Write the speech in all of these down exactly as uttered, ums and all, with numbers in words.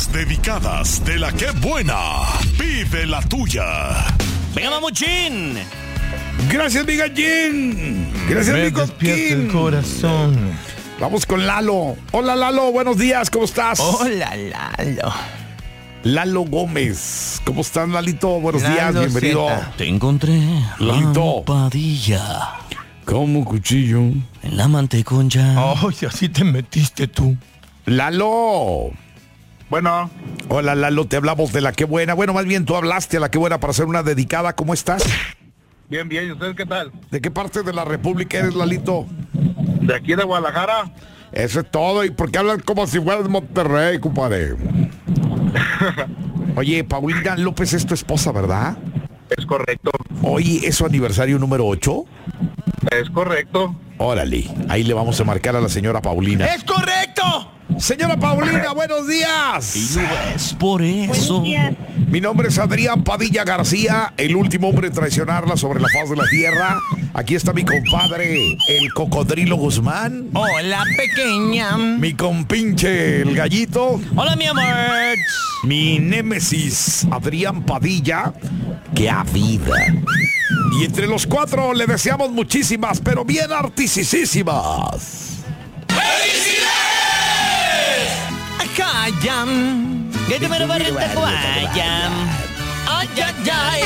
Las dedicadas de la que buena. Pide la tuya. Venga, mamuchín. Gracias, mi gallín. Gracias, Me mi despierta coquín. el corazón. Vamos con Lalo. Hola, Lalo. Buenos días. ¿Cómo estás? Hola, Lalo. Lalo Gómez. ¿Cómo estás, Lalito? Buenos Lalo días. Bienvenido. Zeta. Te encontré Lalito. Padilla Como cuchillo. en la manteconcha. Oh, si así te metiste tú. Lalo. Bueno, Hola, Lalo. Te hablamos de la que buena. Bueno, más bien tú hablaste a la que buena para hacer una dedicada. ¿Cómo estás? bien, bien. ¿Y ustedes qué tal? ¿De qué parte de la República eres, Lalito? De aquí de Guadalajara. Eso es todo. ¿Y por qué hablan como si fueras de Monterrey, compadre? Oye, Paulina López es tu esposa, ¿verdad? Es correcto. Hoy es su aniversario número ocho. Es correcto. Órale, ahí le vamos a marcar a la señora Paulina. ¡Es correcto! Señora Paulina, buenos días. Y no es por eso. Mi nombre es Adrián Padilla García, el último hombre en traicionarla sobre la faz de la tierra. Aquí está mi compadre, el Cocodrilo Guzmán. Hola, pequeña. Mi compinche, el Gallito. Hola, mi amor. Mi némesis, Adrián Padilla. ¡Qué vida! Y entre los cuatro le deseamos muchísimas, pero bien artisísimas. Callam. Que te me lo barren tacuaya. Ay, ay, ay.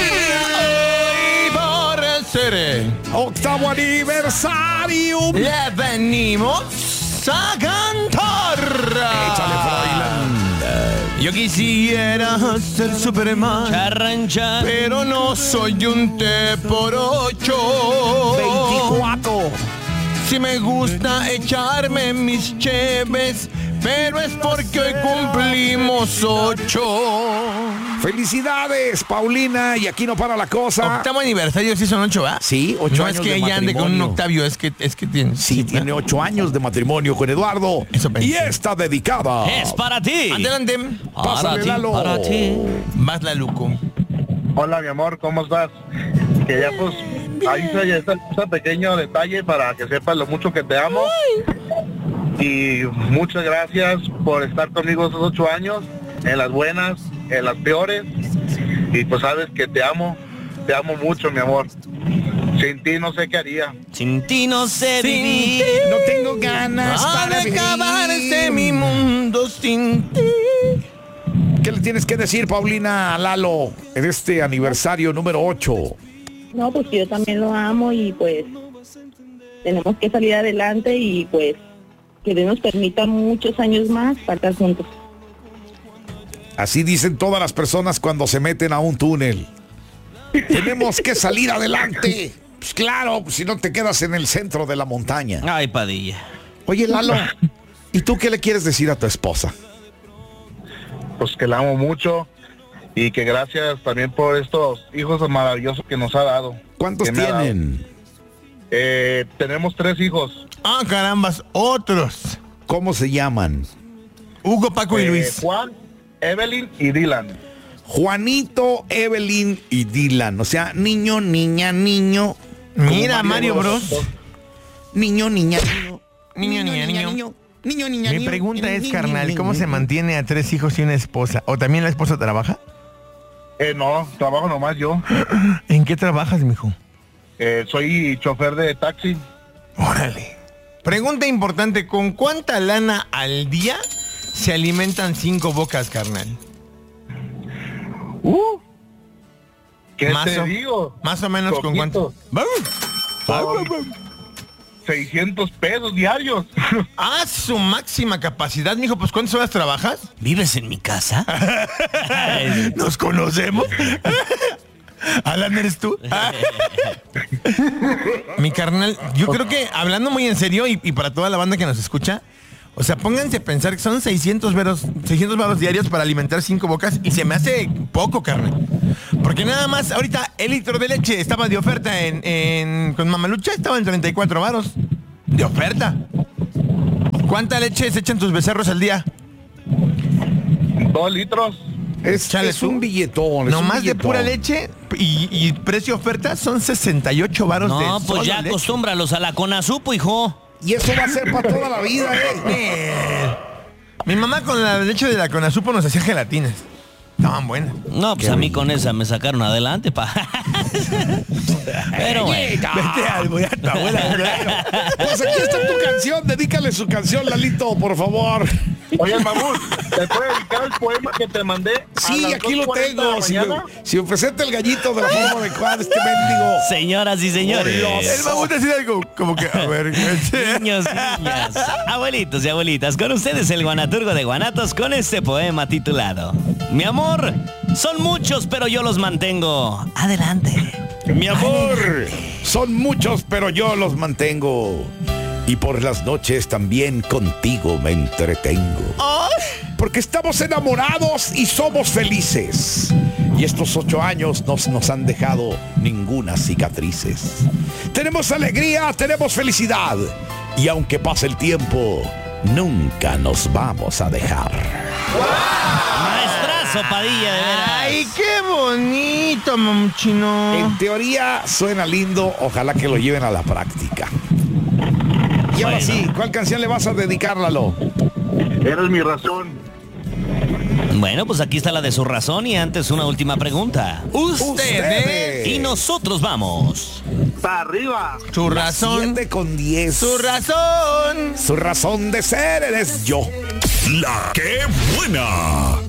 Hoy por ser Octavo aniversario. le venimos a cantar. Échale, Froilán. Yo quisiera ser Superman, Charrancha. pero no soy un T por ocho. veinticuatro. Si me gusta echarme mis cheves, pero es porque hoy cumplimos ocho. Felicidades, Paulina. Y aquí no para la cosa. Octavo aniversario, sí son ocho, ¿verdad? Sí, ocho No años es que de ella ande con un matrimonio. Octavio, es que, es que tiene. Sí, tiene ocho años de matrimonio con Eduardo. Eso pensé. Y está dedicada. Es para ti. Adelante. Para Pásale, ti, Lalo. para ti. Vas, la Luco. Hola, mi amor, ¿cómo estás? Que ya pues, ahí está ese pequeño detalle para que sepas lo mucho que te amo. Y muchas gracias por estar conmigo esos ocho años, en las buenas, en las peores. Y pues sabes que te amo, te amo mucho, mi amor. Sin ti no sé qué haría. Sin ti no sé Sin vivir. No tengo ganas Ha para de vivir. acabarse mi mundo sin ti. ¿Qué le tienes que decir, Paulina, a Lalo en este aniversario número ocho? No, pues yo también lo amo y pues tenemos que salir adelante y pues que Dios nos permita muchos años más para estar juntos. Así dicen todas las personas cuando se meten a un túnel. Tenemos que salir adelante. Pues claro, si no te quedas en el centro de la montaña. Ay, Padilla. Oye, Lalo, ¿y tú qué le quieres decir a tu esposa? Pues que la amo mucho y que gracias también por estos hijos maravillosos que nos ha dado. ¿Cuántos Que me ha dado. tienen? Eh, tenemos tres hijos. Ah, carambas, otros. ¿Cómo se llaman? Hugo, Paco y Eh, Luis. Juan, Evelyn y Dylan. Juanito, Evelyn y Dylan. O sea, niño, niña, niño. Mira, Como Mario Bros. Niño, niña, niño. Niño, niña, niño. Niño, niño, niña, Mi niño. pregunta es, Niño, carnal, niño, ¿cómo niño. se mantiene a tres hijos y una esposa? ¿O también la esposa trabaja? Eh, no, trabajo nomás yo. ¿En qué trabajas, mijo? Eh, soy chofer de taxi. Órale. Pregunta importante, ¿con cuánta lana al día se alimentan cinco bocas, carnal? Uh, ¿Qué Más te o- digo? Más o menos, ¿con Poquito. cuánto? Con seiscientos pesos diarios. Ah, su máxima capacidad, mijo. Pues, ¿cuántas horas trabajas? ¿Vives en mi casa? ¿Nos conocemos? Alan, ¿eres tú? Mi carnal, yo creo que, hablando muy en serio y, y para toda la banda que nos escucha, o sea, pónganse a pensar que son seiscientos veros, seiscientos varos diarios para alimentar cinco bocas y se me hace poco, carnal. Porque nada más, ahorita el litro de leche estaba de oferta en, en con Mamalucha, estaba en treinta y cuatro varos. De oferta. ¿Cuánta leche se echan tus becerros al día? Dos litros. Es, Chale, es tú. un billetón. es No un más de billetón. pura leche y, y precio oferta son sesenta y ocho varos de No, pues solo ya leche. acostúmbralos a la Conasupo, hijo. Y eso va a ser para toda la vida, ¿eh? Eh, Mi mamá con la leche de la Conasupo nos hacía gelatinas. Estaban buenas. No, pues a mí con esa me sacaron adelante, pa. Pero bueno. Vete al voy a tu abuela. Pues aquí está tu canción, dedícale su canción, Lalito, por favor. Oye, Mamut, ¿te puedo dedicar el poema que te mandé? a Sí, las aquí lo dos cuarenta tengo. de la Si, me, mañana? si me presenta el gallito de la forma adecuada, este mendigo. Señoras y señores. El mamut decía algo como que, a ver, Niños, niñas, abuelitos y abuelitas, con ustedes el guanaturgo de Guanatos con este poema titulado Mi amor, son muchos pero yo los mantengo. Adelante. Mi amor, son muchos, pero yo los mantengo. Y por las noches también contigo me entretengo. Porque estamos enamorados y somos felices. Y estos ocho años no nos han dejado ninguna cicatrices. Tenemos alegría, tenemos felicidad. Y aunque pase el tiempo, nunca nos vamos a dejar. Maestrazo Padilla, de veras. Ay, qué bonito, mamuchino. En teoría suena lindo, ojalá que lo lleven a la práctica. Y ahora Bueno. sí, ¿cuál canción le vas a dedicar, Lalo? Eres mi razón. Bueno, pues aquí está la de su razón y antes una última pregunta. Ustedes. Y nosotros vamos. ¡Para arriba! Su razón. siete con diez. Su razón. Su razón de ser eres yo. La que buena.